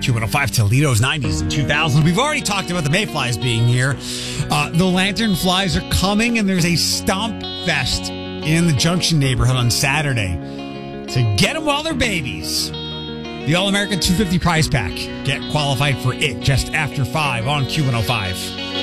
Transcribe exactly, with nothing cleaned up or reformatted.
Q one oh five, Toledo's nineties and two thousands. We've already talked about the Mayflies being here. Uh, the Lantern Flies are coming, and there's a Stomp Fest in the Junction neighborhood on Saturday. So get them while they're babies. The All-American two hundred fifty prize pack. Get qualified for it just after five on Q one oh five.